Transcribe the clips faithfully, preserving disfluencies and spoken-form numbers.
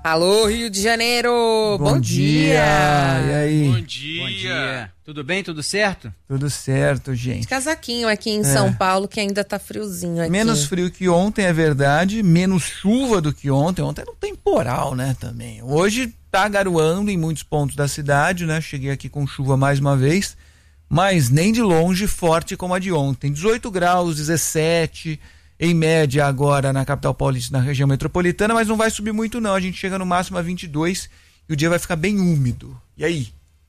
Alô, Rio de Janeiro! Bom, Bom dia. dia! E aí? Bom dia! Bom dia! Tudo bem? Tudo certo? Tudo certo, gente. De casaquinho aqui em É. São Paulo, que ainda tá friozinho aqui. Menos frio que ontem, é verdade. Menos chuva do que ontem. Ontem era um temporal, né, também. Hoje tá garoando em muitos pontos da cidade, né? Cheguei aqui com chuva mais uma vez, mas nem de longe forte como a de ontem. dezoito graus, dezessete, em média agora na capital paulista, na região metropolitana, mas não vai subir muito não. A gente chega no máximo a vinte e dois e o dia vai ficar bem úmido. E aí?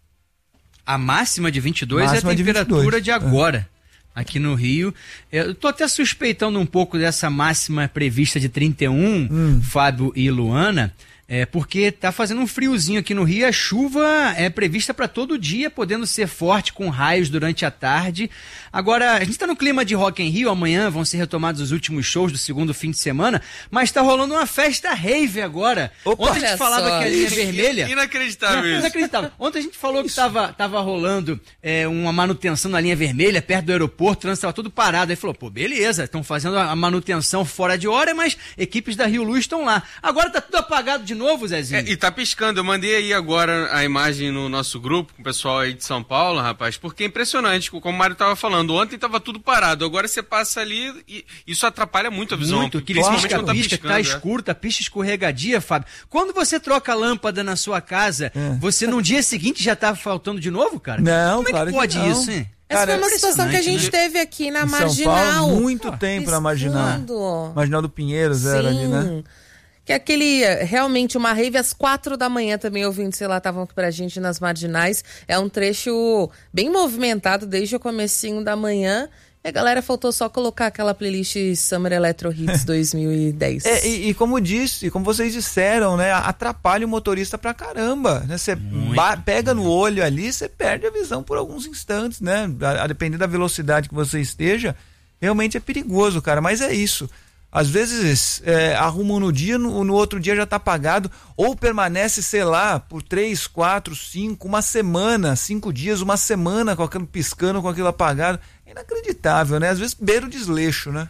A máxima de vinte e dois Máxima é a de temperatura vinte e dois. de agora, aqui no Rio. Eu tô até suspeitando um pouco dessa máxima prevista de trinta e um, Hum. Fábio e Luana, é, porque tá fazendo um friozinho aqui no Rio e a chuva é prevista para todo dia, podendo ser forte com raios durante a tarde. Agora, a gente tá no clima de Rock in Rio, amanhã vão ser retomados os últimos shows do segundo fim de semana, mas tá rolando uma festa rave agora. Opa. Ontem a gente Olha falava só. que a linha vermelha... Inacreditável isso. Inacreditável. Ontem a gente falou que tava, tava rolando é, uma manutenção na linha vermelha, perto do aeroporto, o trânsito tava todo parado. Aí falou, pô, beleza, estão fazendo a manutenção fora de hora, mas equipes da Rio Luz estão lá. Agora tá tudo apagado de novo, Zezinho. É, e tá piscando. Eu mandei aí agora a imagem no nosso grupo com o pessoal aí de São Paulo, rapaz, porque é impressionante, como o Mário tava falando. Ontem tava tudo parado, agora você passa ali e isso atrapalha muito a visão. Muito, que principalmente pisca, quando tá pisca, piscando. tá é. escuro, tá pista escorregadia, Fábio. Quando você troca a lâmpada na sua casa, É. você no dia seguinte já tá faltando de novo, cara? Não, Como claro é que que pode não. isso, hein? Essa Cara, foi uma é situação que a impressionante, gente né? teve aqui na Em São Marginal. Paulo, muito tempo na Marginal. Piscando. Marginal do Pinheiros era ali, né? Sim. Que aquele, realmente, uma rave às quatro da manhã também, ouvindo, sei lá, estavam aqui pra gente nas Marginais. É um trecho bem movimentado desde o comecinho da manhã. E a galera faltou só colocar aquela playlist Summer Electro Hits dois mil e dez. É, e, e como disse, como vocês disseram, né? Atrapalha o motorista pra caramba, né? Você ba- pega no olho ali, você perde a visão por alguns instantes, né? A, a depender da velocidade que você esteja, realmente é perigoso, cara, mas é isso. Às vezes é, arrumam no dia, no, no outro dia já tá apagado, ou permanece, sei lá, por três, quatro, cinco, uma semana, cinco dias, uma semana com aquilo piscando, com aquilo apagado. É inacreditável, né? Às vezes beira o desleixo, né?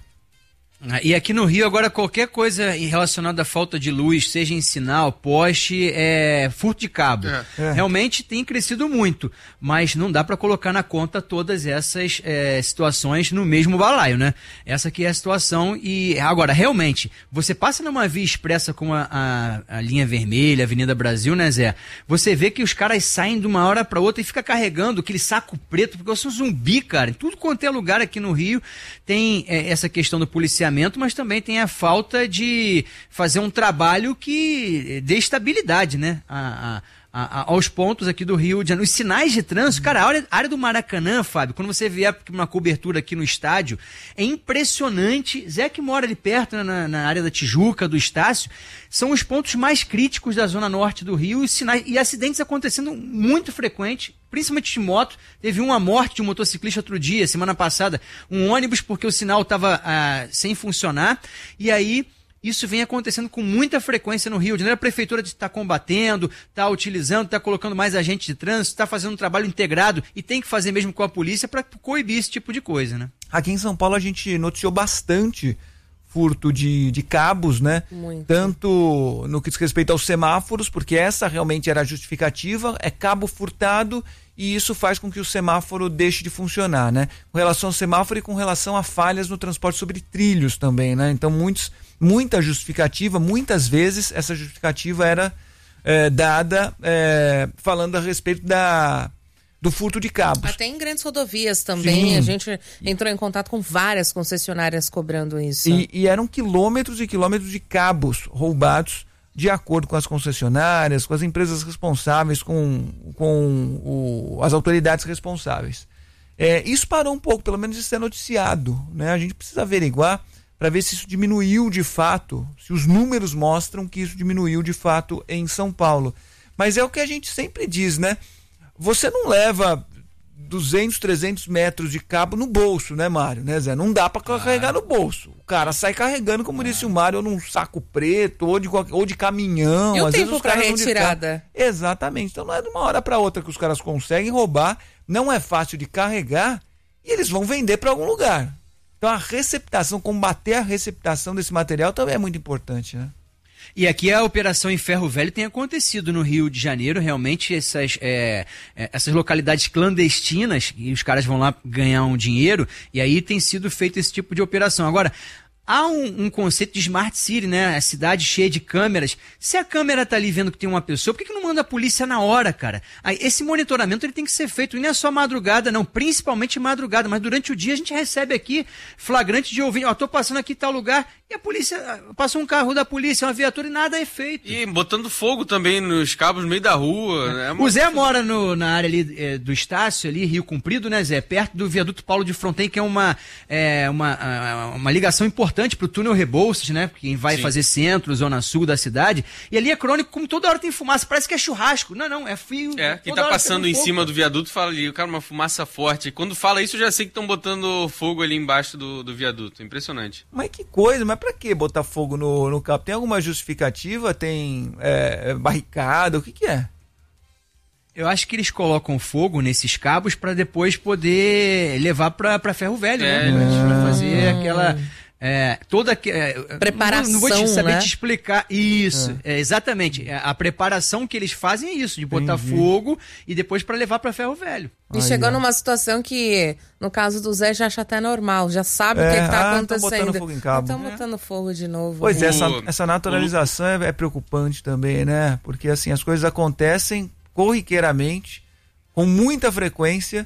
E aqui no Rio, agora, qualquer coisa relacionada à falta de luz, seja em sinal, poste, é furto de cabo. É. É. Realmente tem crescido muito, mas não dá para colocar na conta todas essas é, situações no mesmo balaio, né? Essa aqui é a situação. E agora, realmente, você passa numa via expressa como a, a, a linha vermelha, Avenida Brasil, né, Zé? Você vê que os caras saem de uma hora para outra e fica carregando aquele saco preto, porque eu sou um zumbi, cara. Em tudo quanto é lugar aqui no Rio tem é, essa questão do policiamento, mas também tem a falta de fazer um trabalho que dê estabilidade, né? A, a, a, aos pontos aqui do Rio de Janeiro. Os sinais de trânsito, cara, a área, a área do Maracanã, Fábio, quando você vier uma cobertura aqui no estádio, é impressionante. Zé que mora ali perto, né, na, na área da Tijuca, do Estácio, são os pontos mais críticos da zona norte do Rio, e, sinais, e acidentes acontecendo muito frequente, principalmente de moto. Teve uma morte de um motociclista outro dia, semana passada, um ônibus porque o sinal estava ah, sem funcionar, e aí isso vem acontecendo com muita frequência no Rio de Janeiro. A prefeitura está combatendo, está utilizando, está colocando mais agentes de trânsito, está fazendo um trabalho integrado e tem que fazer mesmo com a polícia para coibir esse tipo de coisa, né? Aqui em São Paulo a gente noticiou bastante furto de, de cabos, né? Muito. Tanto no que diz respeito aos semáforos, porque essa realmente era a justificativa, é cabo furtado e isso faz com que o semáforo deixe de funcionar, né? Com relação ao semáforo e com relação a falhas no transporte sobre trilhos também, né? Então muitos, muita justificativa, muitas vezes essa justificativa era é, dada é, falando a respeito da... do furto de cabos. Até em grandes rodovias também, Sim. a gente entrou em contato com várias concessionárias cobrando isso. E, e eram quilômetros e quilômetros de cabos roubados de acordo com as concessionárias, com as empresas responsáveis, com, com o, as autoridades responsáveis. É, isso parou um pouco, pelo menos de ser noticiado, né? A gente precisa averiguar para ver se isso diminuiu de fato, se os números mostram que isso diminuiu de fato em São Paulo. Mas é o que a gente sempre diz, né? Você não leva duzentos, trezentos metros de cabo no bolso, né, Mário? Né, Zé? Não dá pra carregar no bolso. O cara sai carregando, como disse o Mário, ou num saco preto, ou de, qualquer- ou de caminhão. E o Às vezes tempo os pra caras vão de retirada? carro. Exatamente. Então não é de uma hora pra outra que os caras conseguem roubar, não é fácil de carregar e eles vão vender pra algum lugar. Então a receptação, combater a receptação desse material também é muito importante, né? E aqui a operação em Ferro Velho tem acontecido no Rio de Janeiro, realmente essas, é, essas localidades clandestinas, e os caras vão lá ganhar um dinheiro, e aí tem sido feito esse tipo de operação. Agora, há um, um conceito de Smart City, né? A cidade cheia de câmeras. Se a câmera tá ali vendo que tem uma pessoa, por que, que não manda a polícia na hora, cara? Aí, esse monitoramento ele tem que ser feito, e não é só madrugada, não, principalmente madrugada, mas durante o dia a gente recebe aqui flagrante de ouvinte, ó, tô passando aqui em tal lugar, e a polícia, passou um carro da polícia, uma viatura, e nada é feito. E botando fogo também nos cabos no meio da rua. É. É uma... O Zé mora no, na área ali é, do Estácio, ali, Rio Comprido, né, Zé? Perto do viaduto Paulo de Fronten, que é uma, é, uma, uma ligação importante para o túnel Rebouças, né? Quem vai Sim. fazer centro, zona sul da cidade. E ali é crônico, como toda hora tem fumaça. Parece que é churrasco. Não, não, é fio. É, quem tá passando em cima do viaduto fala ali, cara, uma fumaça forte. E quando fala isso, eu já sei que estão botando fogo ali embaixo do, do viaduto. Impressionante. Mas que coisa, mas pra que botar fogo no, no cabo? Tem alguma justificativa? Tem é, barricada? O que que é? Eu acho que eles colocam fogo nesses cabos para depois poder levar para Ferro Velho, é, né? Pra fazer aquela... É, toda é, preparação, não, não vou te saber né? te explicar isso, é. É, exatamente, a preparação que eles fazem é isso, de botar Entendi. fogo e depois para levar para Ferro Velho. E Aí, chegou ó. numa situação que, no caso do Zé, já acha até normal, já sabe é, o que, que tá ah, acontecendo. Estão botando fogo em cabo. Estão é. botando fogo de novo. Pois né? é, essa, essa naturalização é, é preocupante também, né? Porque assim, as coisas acontecem corriqueiramente, com muita frequência,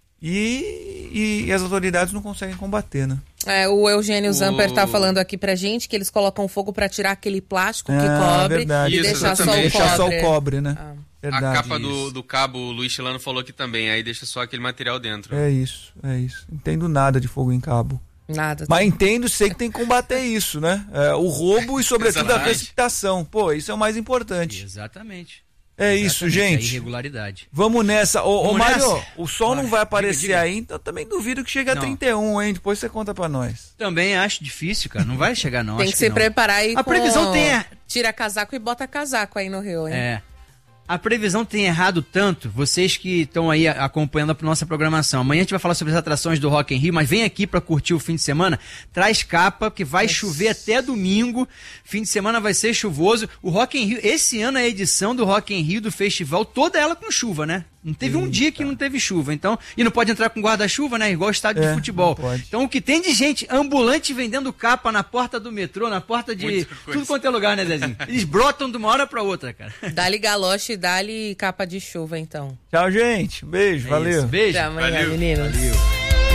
e, e as autoridades não conseguem combater, né? É, o Eugênio o... Zamper tá falando aqui pra gente que eles colocam fogo pra tirar aquele plástico que ah, cobre verdade. e Isso, deixar só o exatamente. cobre. Deixar só o cobre, né? Ah. Verdade, a capa do, do cabo, o Luiz Chilano falou aqui também, aí deixa só aquele material dentro. É isso, é isso. Entendo nada de fogo em cabo. Nada. Mas entendo, sei que tem que combater isso, né? É, o roubo e, sobretudo, a precipitação. Pô, isso é o mais importante. Exatamente. É Exatamente, isso, gente. A irregularidade. Vamos nessa. Ô, ô Mário, nessa? o sol Bora. não vai aparecer diga, diga. aí, então também duvido que chegue a não. trinta e um, hein? Depois você conta pra nós. Também acho difícil, cara. Não vai chegar, não. Tem acho que se que preparar aí A com... previsão tem... A... Tira casaco e bota casaco aí no Rio, hein? É. A previsão tem errado tanto, vocês que estão aí acompanhando a nossa programação. Amanhã a gente vai falar sobre as atrações do Rock in Rio, mas vem aqui para curtir o fim de semana. Traz capa, que vai Nossa. chover até domingo. Fim de semana vai ser chuvoso. O Rock in Rio, esse ano a edição do Rock in Rio, do festival, toda ela com chuva, né? Não teve Eita. um dia que não teve chuva, então... E não pode entrar com guarda-chuva, né? Igual estádio é, de futebol. Então o que tem de gente ambulante vendendo capa na porta do metrô, na porta de... Tudo quanto é lugar, né, Zezinho? Eles brotam de uma hora pra outra, cara. Dá-lhe galoche e dá-lhe capa de chuva, então. Tchau, gente. Beijo, é valeu. Isso. Beijo. Até amanhã, valeu. meninos. Valeu.